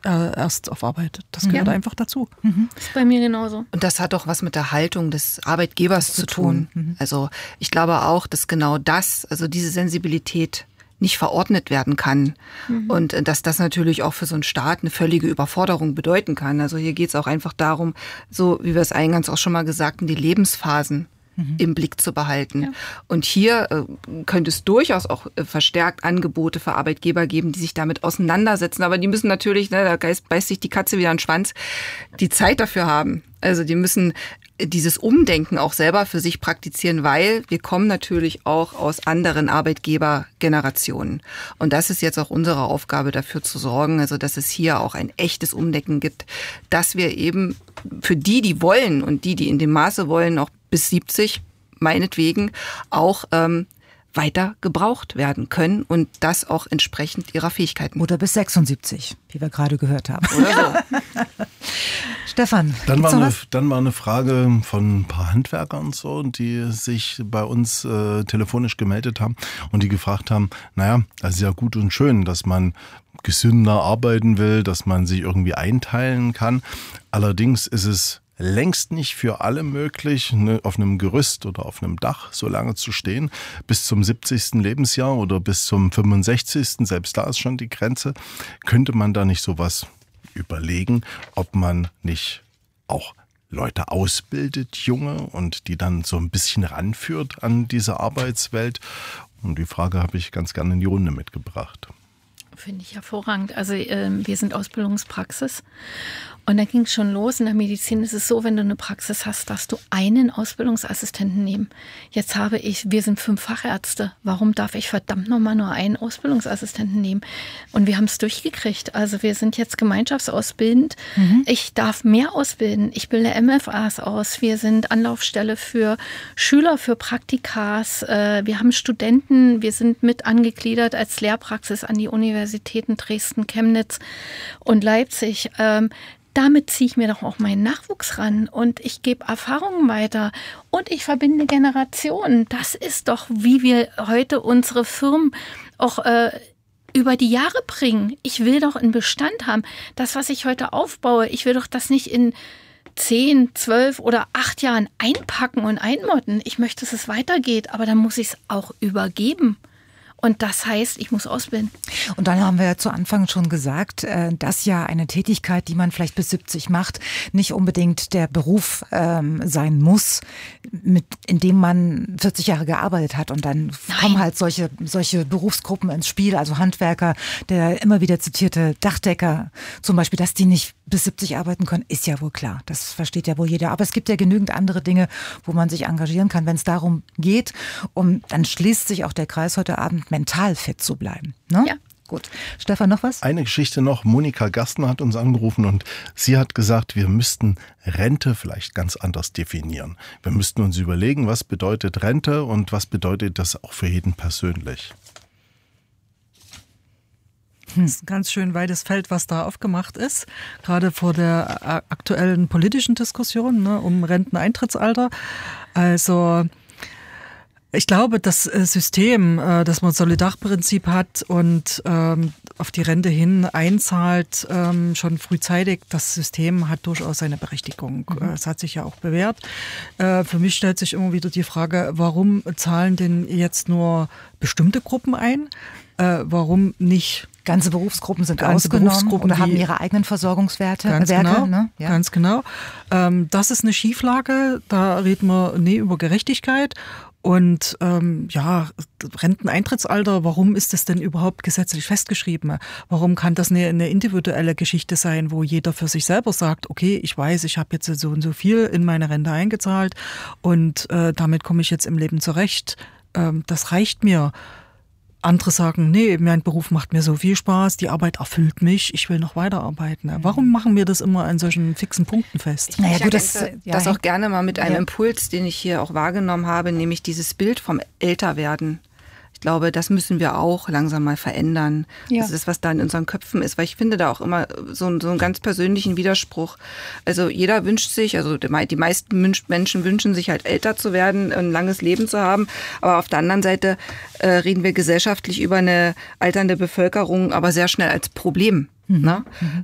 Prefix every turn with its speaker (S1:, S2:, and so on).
S1: erst aufarbeitet. Das gehört einfach dazu.
S2: Das ist bei mir genauso.
S3: Und das hat auch was mit der Haltung des Arbeitgebers zu tun. Also ich glaube auch, dass genau das, also diese Sensibilität nicht verordnet werden kann. Und dass das natürlich auch für so einen Staat eine völlige Überforderung bedeuten kann. Also hier geht es auch einfach darum, so wie wir es eingangs auch schon mal gesagt haben, die Lebensphasen im Blick zu behalten. Ja. Und hier könnte es durchaus auch verstärkt Angebote für Arbeitgeber geben, die sich damit auseinandersetzen. Aber die müssen natürlich, da beißt sich die Katze wieder an den Schwanz, die Zeit dafür haben. Also die müssen dieses Umdenken auch selber für sich praktizieren, weil wir kommen natürlich auch aus anderen Arbeitgebergenerationen. Und das ist jetzt auch unsere Aufgabe, dafür zu sorgen, also dass es hier auch ein echtes Umdenken gibt, dass wir eben für die wollen und die in dem Maße wollen, auch bis 70 meinetwegen auch weiter gebraucht werden können und das auch entsprechend ihrer Fähigkeiten.
S4: Oder bis 76, wie wir gerade gehört haben.
S3: Oder so.
S4: Stefan,
S5: dann war eine Frage von ein paar Handwerkern so, die sich bei uns telefonisch gemeldet haben und die gefragt haben, naja, das ist ja gut und schön, dass man gesünder arbeiten will, dass man sich irgendwie einteilen kann. Allerdings ist es längst nicht für alle möglich, auf einem Gerüst oder auf einem Dach so lange zu stehen, bis zum 70. Lebensjahr oder bis zum 65. Selbst da ist schon die Grenze. Könnte man da nicht sowas überlegen, ob man nicht auch Leute ausbildet, junge, und die dann so ein bisschen ranführt an diese Arbeitswelt? Und die Frage habe ich ganz gerne in die Runde mitgebracht.
S2: Finde ich hervorragend. Also wir sind Ausbildungspraxis und da ging es schon los. In der Medizin ist es so, wenn du eine Praxis hast, darfst du einen Ausbildungsassistenten nehmen. Jetzt wir sind 5 Fachärzte. Warum darf ich verdammt nochmal nur einen Ausbildungsassistenten nehmen? Und wir haben es durchgekriegt. Also wir sind jetzt gemeinschaftsausbildend. Ich darf mehr ausbilden. Ich bilde MFAs aus. Wir sind Anlaufstelle für Schüler, für Praktikas. Wir haben Studenten. Wir sind mit angegliedert als Lehrpraxis an die Universitäten Dresden, Chemnitz und Leipzig. Damit ziehe ich mir doch auch meinen Nachwuchs ran und ich gebe Erfahrungen weiter und ich verbinde Generationen. Das ist doch, wie wir heute unsere Firmen auch über die Jahre bringen. Ich will doch einen Bestand haben. Das, was ich heute aufbaue, ich will doch das nicht in 10, 12 oder 8 Jahren einpacken und einmotten. Ich möchte, dass es weitergeht, aber dann muss ich es auch übergeben. Und das heißt, ich muss ausbilden.
S4: Und dann haben wir ja zu Anfang schon gesagt, dass ja eine Tätigkeit, die man vielleicht bis 70 macht, nicht unbedingt der Beruf sein muss, in dem man 40 Jahre gearbeitet hat. Und dann kommen halt solche Berufsgruppen ins Spiel, also Handwerker, der immer wieder zitierte Dachdecker zum Beispiel, dass die nicht bis 70 arbeiten können, ist ja wohl klar. Das versteht ja wohl jeder. Aber es gibt ja genügend andere Dinge, wo man sich engagieren kann, wenn es darum geht. Und dann schließt sich auch der Kreis heute Abend, mental fit zu bleiben. Ne?
S2: Ja.
S4: Gut. Stefan, noch was?
S5: Eine Geschichte noch. Monika Gastner hat uns angerufen und sie hat gesagt, wir müssten Rente vielleicht ganz anders definieren. Wir müssten uns überlegen, was bedeutet Rente und was bedeutet das auch für jeden persönlich.
S1: Das ist ein ganz schön weites Feld, was da aufgemacht ist, gerade vor der aktuellen politischen Diskussion um Renteneintrittsalter. Also ich glaube, das System, dass man Solidarprinzip hat und auf die Rente hin einzahlt, schon frühzeitig, das System hat durchaus seine Berechtigung. Es hat sich ja auch bewährt. Für mich stellt sich immer wieder die Frage, warum zahlen denn jetzt nur bestimmte Gruppen ein? Warum nicht?
S4: Ganze Berufsgruppen sind ausgenommen oder haben ihre eigenen Versorgungswerte.
S1: Ganz genau. Ne? Ja. Ganz genau. Das ist eine Schieflage. Da reden wir über Gerechtigkeit. Und Renteneintrittsalter, warum ist das denn überhaupt gesetzlich festgeschrieben? Warum kann das eine individuelle Geschichte sein, wo jeder für sich selber sagt, okay, ich weiß, ich habe jetzt so und so viel in meine Rente eingezahlt und damit komme ich jetzt im Leben zurecht. Das reicht mir. Andere sagen, nee, mein Beruf macht mir so viel Spaß, die Arbeit erfüllt mich, ich will noch weiterarbeiten. Warum machen wir das immer an solchen fixen Punkten fest?
S3: Naja, gut, das auch gerne mal mit einem Impuls, den ich hier auch wahrgenommen habe, nämlich dieses Bild vom Älterwerden. Ich glaube, das müssen wir auch langsam mal verändern. Ja. Das ist das, was da in unseren Köpfen ist. Weil ich finde da auch immer so einen ganz persönlichen Widerspruch. Also jeder wünscht sich, also die meisten Menschen wünschen sich halt älter zu werden, ein langes Leben zu haben. Aber auf der anderen Seite reden wir gesellschaftlich über eine alternde Bevölkerung, aber sehr schnell als Problem. Ne?